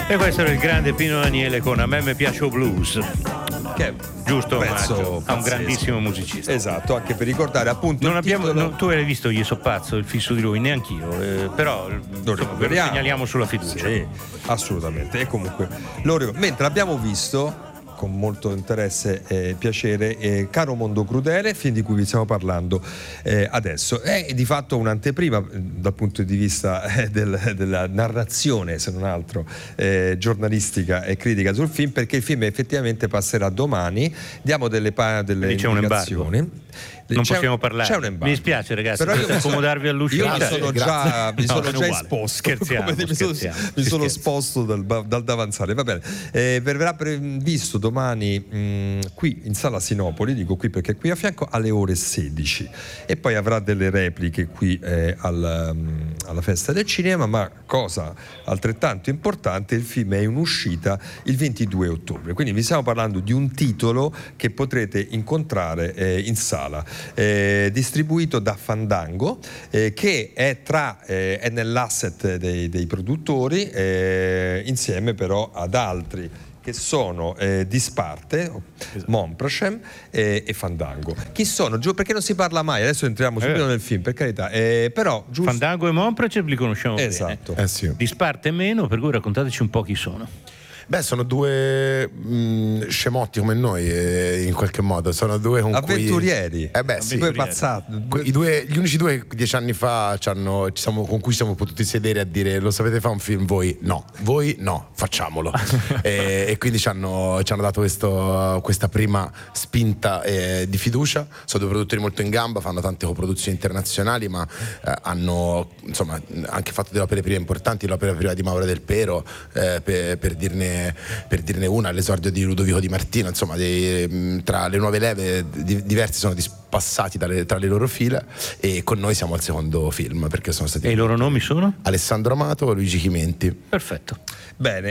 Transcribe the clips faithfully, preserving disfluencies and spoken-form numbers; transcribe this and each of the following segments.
E questo era il grande Pino Daniele con A me mi piace o blues. Che giusto, pezzo a un grandissimo musicista. Esatto, anche per ricordare appunto non il abbiamo, titolo... no, tu hai visto Io so pazzo, il fisso di lui, neanch'io, eh, però lo insomma, ve lo segnaliamo sulla fiducia. Sì, assolutamente. E comunque lo, mentre abbiamo visto con molto interesse e piacere eh, Caro Mondo Crudele, film di cui vi stiamo parlando eh, adesso. È di fatto un'anteprima eh, dal punto di vista eh, del, della narrazione, se non altro eh, giornalistica e critica sul film, perché il film effettivamente passerà domani. Diamo delle, pa- delle C'è indicazioni. Non c'è possiamo un, parlare. C'è un embargo. Mi dispiace, ragazzi, però per accomodarvi all'uscita. Io mi sono già, mi no, sono già uguale. esposto. Scherziamo, come mi sono, mi sono sposto dal, dal davanzale. Va bene. Eh, verrà previsto domani mh, qui in Sala Sinopoli, dico qui perché qui a fianco, alle ore sedici. E poi avrà delle repliche qui eh, al, um, alla Festa del Cinema. Ma cosa altrettanto importante, il film è in uscita il ventidue ottobre. Quindi vi stiamo parlando di un titolo che potrete incontrare eh, in sala. Eh, distribuito da Fandango, eh, che è tra eh, è nell'asset dei, dei produttori, eh, insieme però ad altri che sono eh, Disparte, esatto. Monpracem eh, e Fandango. Chi sono? Giù, perché non si parla mai, adesso entriamo subito eh. nel film, per carità, eh, però giusto... Fandango e Monpracem li conosciamo esatto. bene. Eh sì. Disparte meno, per cui raccontateci un po' chi sono. Beh, sono due mh, scemotti come noi, eh, in qualche modo. Sono due con avventurieri. Cui... Eh beh, sì. Due pazzati. I due, gli unici due dieci anni fa c'hanno, ci siamo, con cui siamo potuti sedere a dire: lo sapete fare un film? Voi no, voi no, facciamolo. e, e quindi ci hanno, ci hanno dato questo, questa prima spinta eh, di fiducia. Sono due produttori molto in gamba, fanno tante coproduzioni internazionali, ma eh, hanno insomma anche fatto delle opere prime importanti, l'opera prima di Mauro Del Pero, eh, per, per dirne per dirne una, l'esordio di Ludovico Di Martino. Insomma, dei, tra le nuove leve di, diversi sono passati dalle, tra le loro fila, e con noi siamo al secondo film, perché sono stati... E i loro nomi sono? Alessandro Amato e Luigi Chimenti. Perfetto. Bene,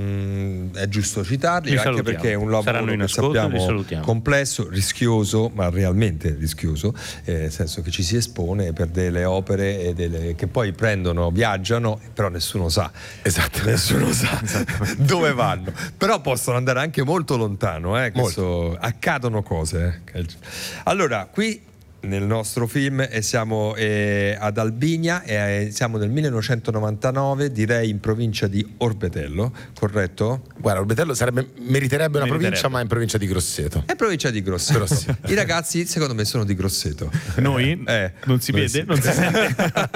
mh, è giusto citarli, Li anche salutiamo. perché è un lavoro Saranno in che ascolto, sappiamo complesso, rischioso, ma realmente rischioso, eh, nel senso che ci si espone per delle opere e delle, che poi prendono, viaggiano, però nessuno sa. Esatto. Nessuno sa dove vanno, però possono andare anche molto lontano, eh, questo, accadono cose. Eh. Allora, qui nel nostro film e siamo eh, ad Albinia e eh, siamo nel millenovecentonovantanove, direi in provincia di Orbetello, corretto? Guarda, Orbetello sarebbe, meriterebbe una meriterebbe. provincia, ma è in provincia di Grosseto. È provincia di Grosseto. I ragazzi secondo me sono di Grosseto. Noi? Eh, non si vede, si... non si sente.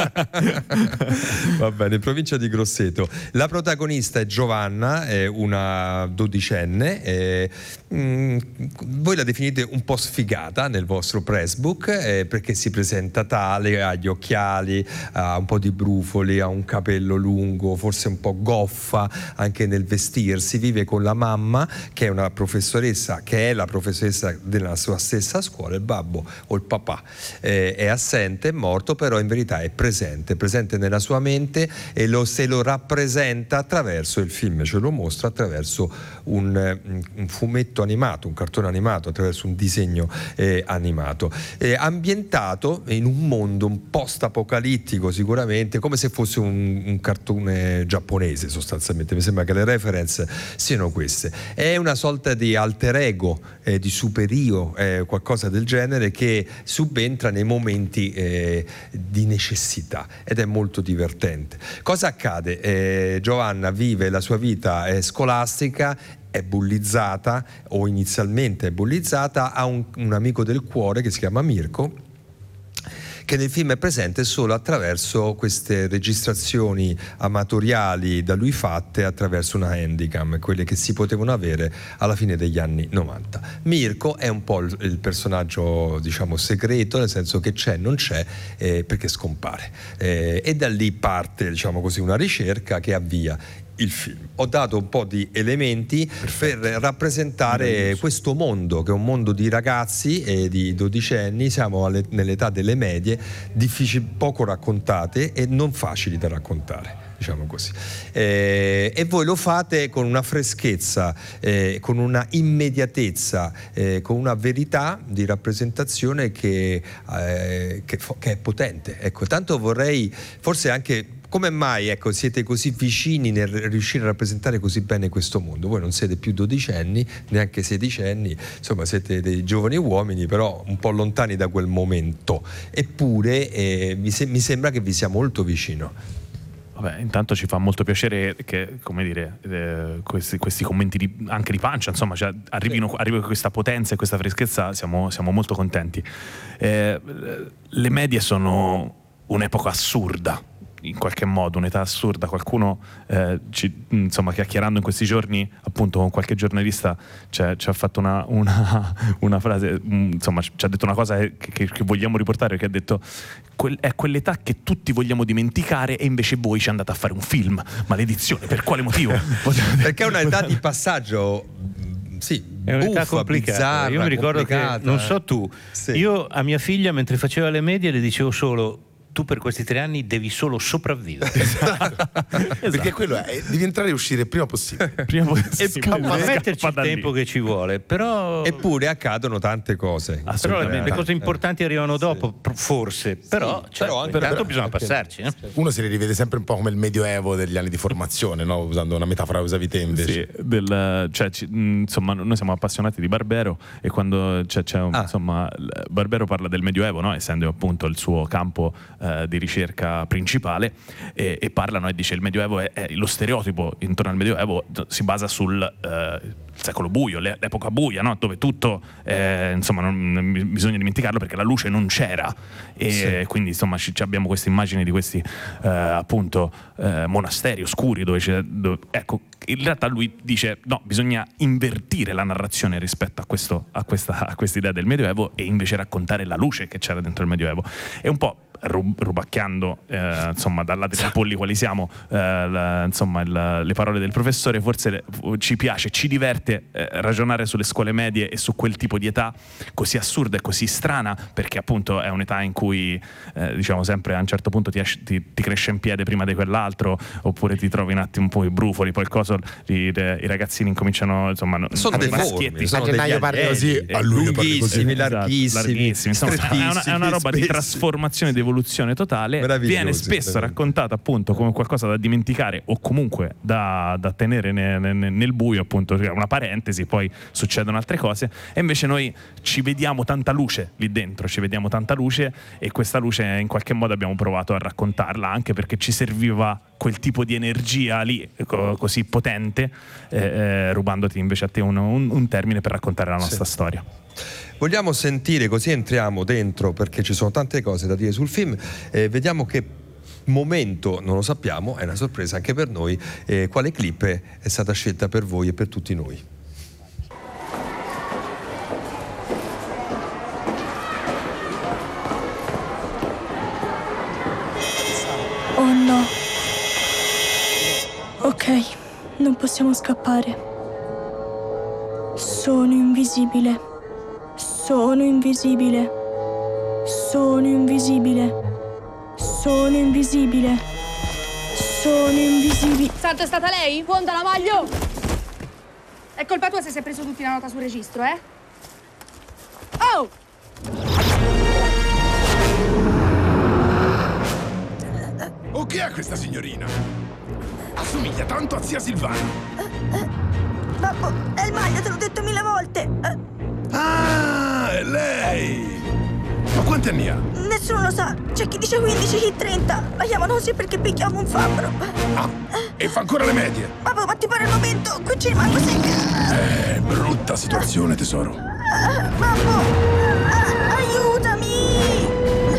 Va bene, provincia di Grosseto. La protagonista è Giovanna, è una dodicenne. È, mh, voi la definite un po' sfigata nel vostro pressbook, eh, perché si presenta tale, ha gli occhiali, ha un po' di brufoli, ha un capello lungo, forse un po' goffa anche nel vestirsi. Vive con la mamma, che è una professoressa, che è la professoressa della sua stessa scuola. Il babbo o il papà eh, è assente, è morto, però in verità è presente, presente nella sua mente, e lo, se lo rappresenta attraverso il film, ce lo mostra attraverso un, un fumetto animato, un cartone animato, attraverso un disegno eh, animato, eh, ambientato in un mondo un post-apocalittico sicuramente, come se fosse un, un cartone giapponese sostanzialmente. Mi sembra che le reference siano queste. È una sorta di alter ego, eh, di superio, eh, qualcosa del genere, che subentra nei momenti eh, di necessità, ed è molto divertente. Cosa accade? Eh, Giovanna vive la sua vita eh, scolastica, è bullizzata, o inizialmente è bullizzata, ha un, un amico del cuore che si chiama Mirko, che nel film è presente solo attraverso queste registrazioni amatoriali da lui fatte attraverso una handycam, quelle che si potevano avere alla fine degli anni novanta. Mirko è un po' il, il personaggio, diciamo, segreto, nel senso che c'è, non c'è, eh, perché scompare. Eh, e da lì parte, diciamo così, una ricerca che avvia il film. Ho dato un po' di elementi Perfetto. per rappresentare questo mondo, che è un mondo di ragazzi e di dodicenni, siamo alle, nell'età delle medie, difficili, poco raccontate e non facili da raccontare, diciamo così. Eh, e voi lo fate con una freschezza, eh, con una immediatezza, eh, con una verità di rappresentazione che, eh, che, che è potente. Ecco, tanto vorrei forse anche come mai ecco, siete così vicini nel riuscire a rappresentare così bene questo mondo? Voi non siete più dodicenni, neanche sedicenni, insomma siete dei giovani uomini, però un po' lontani da quel momento, eppure eh, mi, se- mi sembra che vi sia molto vicino. Vabbè, intanto ci fa molto piacere che, come dire, eh, questi, questi commenti di, anche di pancia, insomma, cioè, arrivino, arrivi con questa potenza e questa freschezza, siamo, siamo molto contenti. Eh, le medie sono un'epoca assurda, in qualche modo, un'età assurda. Qualcuno, eh, ci, insomma, chiacchierando in questi giorni, appunto, con qualche giornalista, ci ha fatto una, una, una frase, insomma, ci ha detto una cosa che, che, che vogliamo riportare, che ha detto: quel, è quell'età che tutti vogliamo dimenticare e invece voi ci andate a fare un film. Maledizione, per quale motivo? Perché è un'età di passaggio, sì, è un'età buffa, complicata. bizzarra, Io mi ricordo complicata. che, non so tu, Sì. io a mia figlia mentre faceva le medie le dicevo solo: tu per questi tre anni devi solo sopravvivere. Esatto. Perché quello è, devi entrare e uscire il prima possibile. Prima possibile. Scappa, metterci Scappa il da lì. tempo che ci vuole, però Eppure accadono tante cose. però le, Assolutamente. le cose importanti arrivano dopo, pr- forse, però, cioè, però anche- intanto però- bisogna anche- passarci. eh. Uno se li rivede sempre un po' come il medioevo degli anni di formazione, no? Usando una metafora che usavi te invece. Sì, del, cioè, ci- mh, insomma, noi siamo appassionati di Barbero e quando c'è, c'è un, Ah. insomma, l- Barbero parla del Medioevo, no? Essendo appunto il suo campo eh, di ricerca principale, e, e parlano e dice: il Medioevo è, è lo stereotipo intorno al Medioevo si basa sul eh, secolo buio, l'e- l'epoca buia, no? Dove tutto eh, insomma non, non bisogna dimenticarlo perché la luce non c'era, e Sì. quindi insomma ci, ci abbiamo queste immagini di questi eh, appunto eh, monasteri oscuri dove c'è, dove, ecco, in realtà lui dice: no, bisogna invertire la narrazione rispetto a questo, a questa a quest'idea del Medioevo e invece raccontare la luce che c'era dentro il Medioevo. È un po' rub- rubacchiando eh, insomma dal lato dei polli quali siamo, eh, la- insomma il- le parole del professore, forse le- ci piace, ci diverte eh, ragionare sulle scuole medie e su quel tipo di età così assurda e così strana, perché appunto è un'età in cui eh, diciamo sempre a un certo punto ti, esce- ti, ti cresce un piede prima di quell'altro, oppure ti trovi un attimo un po' i brufoli, poi il coso, i, i ragazzini incominciano, insomma, no- Sono i deformi, maschietti sono A gennaio degli parli così, alieni, a luglio parli così. lunghissimi, Esatto, larghissimi, larghissimi. Insomma, è una, è una strettissimi, roba di spessi. trasformazione, di evoluzione totale. Meravigliosi, Viene spesso veramente. raccontata appunto come qualcosa da dimenticare o comunque da, da tenere ne- ne- nel buio, appunto, cioè una parentesi, poi succedono altre cose, e invece noi ci vediamo tanta luce lì dentro, ci vediamo tanta luce, e questa luce in qualche modo abbiamo provato a raccontarla, anche perché ci serviva quel tipo di energia lì co- così potente, eh, eh, rubandoti invece a te un, un- un termine per raccontare la nostra storia. Vogliamo sentire, così entriamo dentro, perché ci sono tante cose da dire sul film, eh, vediamo che momento, non lo sappiamo, è una sorpresa anche per noi, eh, quale clip è stata scelta per voi e per tutti noi. Oh no. Ok, non possiamo scappare. Sono invisibile. Sono invisibile. Sono invisibile. Sono invisibile. Sono invisibile. Santo, è stata lei? Fonda, la voglio! È colpa tua se si è preso tutti la nota sul registro, eh? Oh! Oh, chi è questa signorina? Assomiglia tanto a zia Silvana. Babbo, è il maglio, te l'ho detto mille volte. Eh, Ah, è lei! Ma quanti anni ha? nessuno lo sa. C'è chi dice quindici, chi trenta. La chiamano così perché picchiamo un fabbro. Ah, e fa ancora le medie. Babbo, ma ti pare il momento? Qui ci rimango secca. Eh, brutta situazione, tesoro. Babbo, ah, aiutami.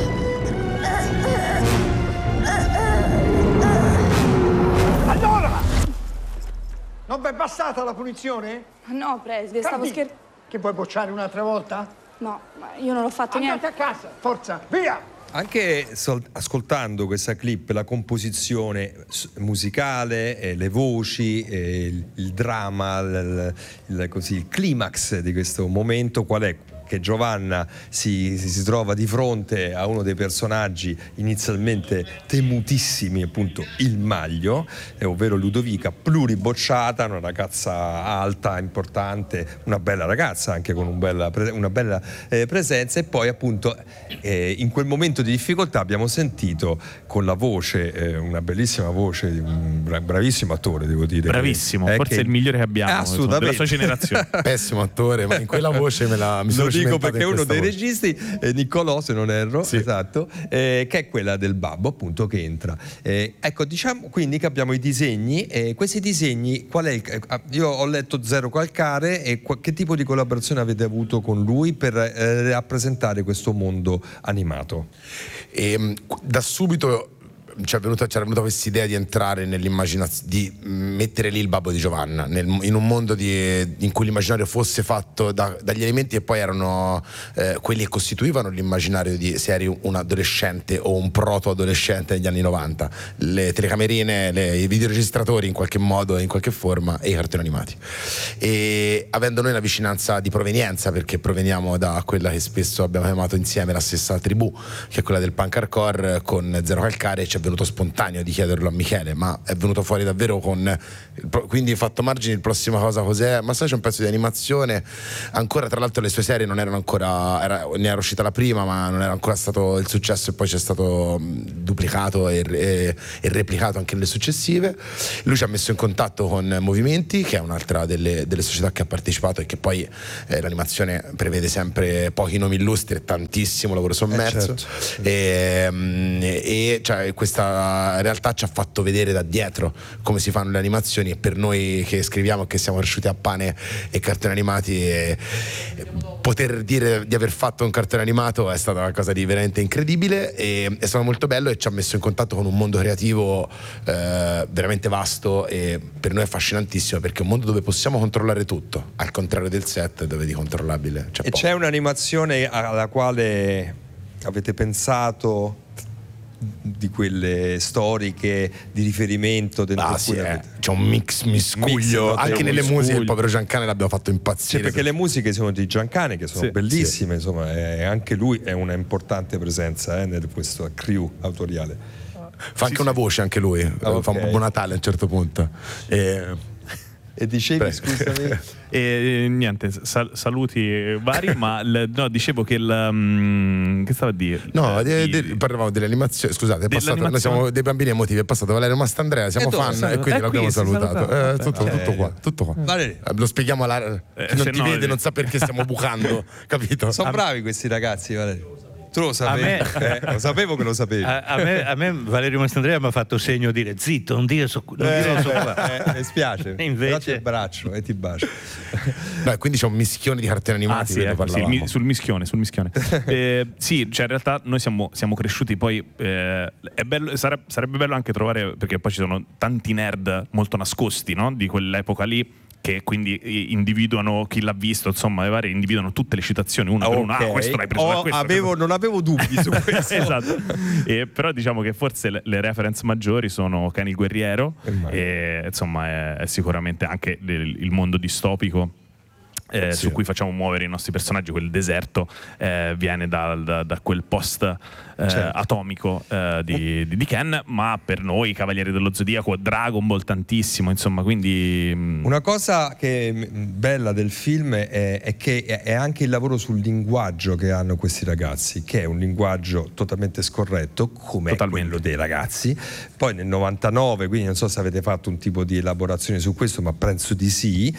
Allora! Non vi è bastata la punizione? No, preside, stavo Campi, scherzando. Che vuoi bocciare un'altra volta? No, ma io non l'ho fatto Andate niente. a casa, forza, via! Anche sol- ascoltando questa clip, la composizione s- musicale, eh, le voci, eh, il, il dramma, il, il- così, il climax di questo momento, qual è? che Giovanna si, si trova di fronte a uno dei personaggi inizialmente temutissimi, appunto il Maglio, eh, ovvero Ludovica, pluribocciata, una ragazza alta, importante, una bella ragazza anche con un bella, una bella eh, presenza, e poi appunto eh, in quel momento di difficoltà abbiamo sentito con la voce, eh, una bellissima voce di un bra- bravissimo attore, devo dire. Bravissimo, eh, forse che... il migliore che abbiamo, insomma, della sua generazione. Pessimo attore, ma in quella voce me la mi sono Lo dico perché è uno dei voce. registi, eh, Niccolò se non erro, sì. esatto, eh, che è quella del babbo appunto che entra. Eh, ecco, diciamo quindi che abbiamo i disegni, eh, questi disegni, qual è il, eh, io ho letto Zero Calcare, e qu- che tipo di collaborazione avete avuto con lui per eh, rappresentare questo mondo animato? E, da subito ci è venuta, c'era venuta questa idea di entrare nell'immaginazione, di mettere lì il babbo di Giovanna nel, in un mondo di, in cui l'immaginario fosse fatto da, dagli elementi che poi erano eh, quelli che costituivano l'immaginario di se eri un adolescente o un proto-adolescente negli anni novanta, le telecamerine, le, i videoregistratori in qualche modo, in qualche forma, e i cartoni animati. E avendo noi una vicinanza di provenienza, perché proveniamo da quella che spesso abbiamo chiamato insieme la stessa tribù, che è quella del punk hardcore, con Zero Calcare ci è venuto spontaneo di chiederlo a Michele, ma è venuto fuori davvero con, quindi fatto margine. Il prossima cosa cos'è? Ma sai, c'è un pezzo di animazione ancora, tra l'altro le sue serie non erano ancora, era, ne era uscita la prima ma non era ancora stato il successo, e poi c'è stato duplicato e, e, e replicato anche nelle successive. Lui ci ha messo in contatto con Movimenti, che è un'altra delle, delle società che ha partecipato, e che poi eh, l'animazione prevede sempre pochi nomi illustri e tantissimo lavoro sommerso, eh certo. e, e cioè, questa realtà ci ha fatto vedere da dietro come si fanno le animazioni, e per noi che scriviamo e che siamo cresciuti a pane e cartoni animati, e, e poter dire di aver fatto un cartone animato è stata una cosa di veramente incredibile, e è stato molto bello, e ci ha messo in contatto con un mondo creativo eh, veramente vasto, e per noi è affascinantissimo, perché è un mondo dove possiamo controllare tutto, al contrario del set dove di controllabile c'è E poco. c'è un'animazione alla quale avete pensato, di quelle storiche di riferimento dentro Ah, cui sì, eh. avete... C'è un mix miscuglio, Mix, anche un nelle miscuglio. musiche. Il povero Giancane l'abbiamo fatto impazzire, Sì, perché le musiche sono di Giancane, che sono Sì, bellissime, insomma, e anche lui è una importante presenza eh, nel questo crew autoriale. fa anche Sì, una sì. voce anche lui, Ah, fa un ok. Babbo Natale a un certo punto. E... E dicevi, Beh. scusami? E niente, sal- saluti vari, ma il- no, dicevo che il um, che stava a dire? No, Eh, de- di- de- parlavamo delle animazioni. Scusate, è passato, noi Dell'animazione. siamo dei bambini emotivi. È passato Valerio Mastandrea, siamo E dove? fan, Sono- e quindi è l'abbiamo qui, si salutato. salutato. Eh, tutto, Eh, tutto qua, tutto qua. Valerio. Eh, Lo spieghiamo alla... Eh, chi non se ti no- vede non sa perché stiamo bucando, capito? Sono bravi questi ragazzi, Valerio. Tu lo sapevi? me- Eh, lo sapevo che lo sapevi. A, a me, a me Valerio Mastandrea mi ha fatto segno di dire zitto, non dire so, non dire so qua. Eh, mi spiace, E invece- però ti abbraccio e ti bacio. No, quindi c'è un mischione di cartoni Ah, animati, sì, ve ne ecco, sì, parlavamo. mi- sul mischione, sul mischione. Eh, sì, cioè in realtà noi siamo, siamo cresciuti, poi eh, è bello, sare- sarebbe bello anche trovare, perché poi ci sono tanti nerd molto nascosti, no? Di quell'epoca lì, che quindi individuano chi l'ha visto, insomma, le varie individuano tutte le citazioni una per una. Ah, Ok. questo l'hai preso Oh, da questo. avevo- non avevo dubbi su questo. Esatto. E, però diciamo che forse le, le reference maggiori sono Cani il Guerriero, e insomma è, è sicuramente anche il, il mondo distopico. Eh, Sì. su cui facciamo muovere i nostri personaggi, quel deserto eh, viene dal- da, da quel post eh, Certo. atomico eh, di, di- di Ken, ma per noi Cavalieri dello Zodiaco, Dragon Ball tantissimo, insomma, quindi mh, Una cosa che mh, bella del film è, è che è, è anche il lavoro sul linguaggio che hanno questi ragazzi, che è un linguaggio totalmente scorretto, come è Totalmente. quello dei ragazzi. Poi nel novantanove, quindi non so se avete fatto un tipo di elaborazione su questo, ma penso di sì.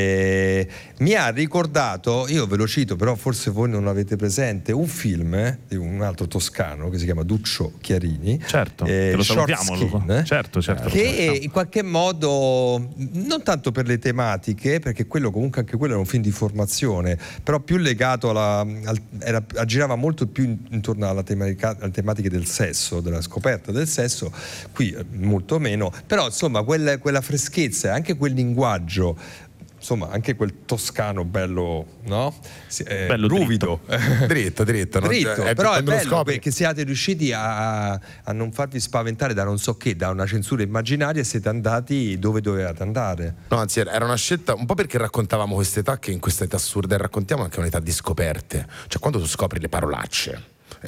Eh, mi ha ricordato, io ve lo cito, però forse voi non avete presente, un film eh, di un altro toscano che si chiama Duccio Chiarini. certo, eh, te lo Short salutiamo, lo- Skin, eh, certo, certo, lo che salutiamo. in qualche modo, non tanto per le tematiche, perché quello comunque anche quello era un film di formazione, però più legato alla al, era, aggirava molto più in- intorno alla tematica, alle tematiche del sesso, della scoperta del sesso, qui eh, molto meno, però insomma quella, quella freschezza e anche quel linguaggio insomma anche quel toscano bello, no? Eh, Bello ruvido. Dritto, dritto. non- Dritto, è- però è quando lo bello scopri- perché siate riusciti a, a non farvi spaventare da non so che, da una censura immaginaria, e siete andati dove dovevate andare. No, anzi, era una scelta un po' perché raccontavamo questa età, che in questa età assurda, e raccontiamo anche un'età di scoperte. Cioè, quando tu scopri le parolacce.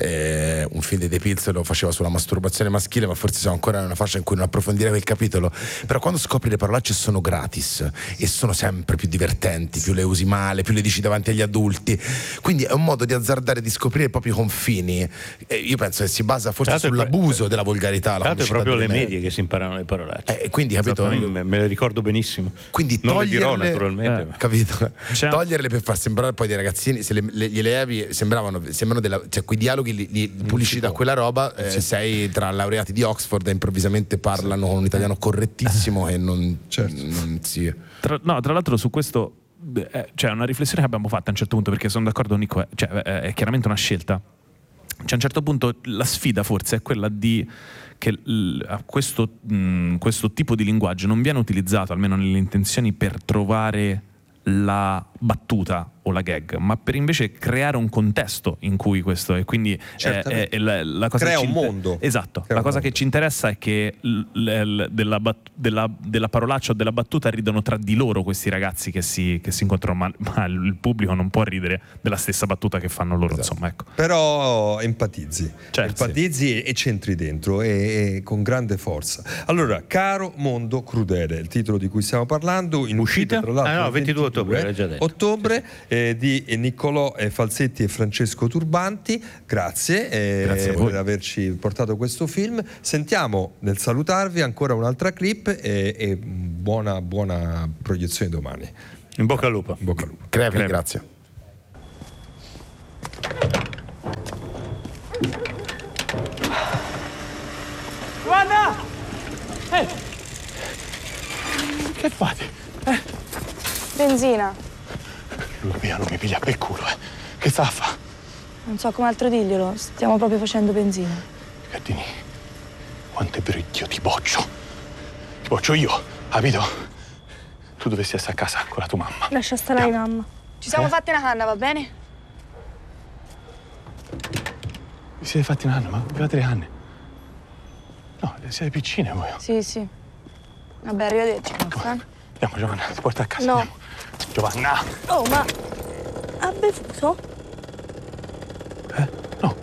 Eh, un film di De Pilz lo faceva sulla masturbazione maschile, ma forse siamo ancora in una fascia in cui non approfondirei quel capitolo. Però quando scopri le parolacce sono gratis e sono sempre più divertenti, più le usi male, più le dici davanti agli adulti, quindi è un modo di azzardare, di scoprire i propri confini. E io penso che si basa forse Tra l'altro è sull'abuso della volgarità, la Tra l'altro è comicità proprio le delle medie che si imparano le parolacce. Eh, quindi, capito? Esatto, me, me le ricordo benissimo. Quindi non le dirò toglierle- naturalmente. Eh. ma- Capito? C'è- Toglierle per far sembrare poi dei ragazzini, se le, le, gliele levi, sembravano, sembrano della, cioè quei dialoghi li, li pulisci da quella roba, eh, sei tra laureati di Oxford e improvvisamente parlano con un italiano correttissimo e non, Certo. non si... Tra, no, tra l'altro su questo eh, c'è una riflessione che abbiamo fatto a un certo punto, perché sono d'accordo con Nico, eh, cioè, eh, è chiaramente una scelta. Cioè, a un certo punto la sfida forse è quella di che l- a questo, mh, questo tipo di linguaggio non viene utilizzato, almeno nelle intenzioni, per trovare la battuta o la gag, ma per invece creare un contesto in cui questo è. Quindi è, è- è la, la cosa Crea che ci un inter- mondo. Esatto, Crea la un cosa mondo. che ci interessa è che l- l- della, bat- della, della parolaccia o della battuta ridono tra di loro questi ragazzi che si, che si incontrano, ma, ma il pubblico non può ridere della stessa battuta che fanno loro, insomma, ecco. Però empatizzi, Certo, empatizzi e c'entri dentro e, e con grande forza. Allora, Caro Mondo Crudele, il titolo di cui stiamo parlando, in Uscita? tra l'altro Ah, no, il ventidue ottobre, l'hai già detto. ottobre, eh, di Niccolò eh, Falsetti e Francesco Turbanti. Grazie, eh, Grazie a voi. per averci portato questo film. Sentiamo nel salutarvi ancora un'altra clip e, e buona, buona proiezione domani. In bocca al lupo. In bocca al lupo. Crepi, Crepi. grazie. Giovanna! Che fate? Benzina. Lui mio non mi piglia per culo, eh. Che sta a fa? Non so come altro dirglielo. Stiamo proprio facendo benzina. Cardini, quanto è bricchio, ti boccio. Ti boccio io, capito? Tu dovresti essere a casa con la tua mamma. Lascia stare la mamma. Ci siamo fatti una canna, va bene? Vi siete fatti un anno, ma vi fate le canne? No, siete piccine voi. Sì, sì. Vabbè, arrivederci. Constan. Andiamo, Giovanna, ti porta a casa. No. Andiamo. Giovanna! Oh, ma... Ha bevuto? Eh? No.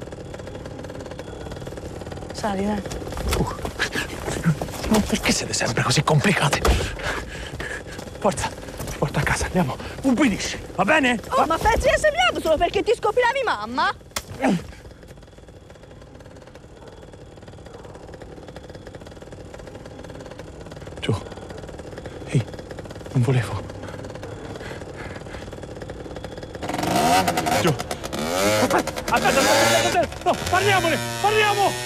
Sali, dai. Ma perché siete sempre così complicate? Forza, ti porto a casa, andiamo. Ubbidisci, va bene? Oh, ma pensi di essere bravo solo perché ti scopilavi mamma? Giù. Ehi, non volevo. Giù. Aspetta, aspetta, aspetta, aspetta. No, parliamone, parliamo!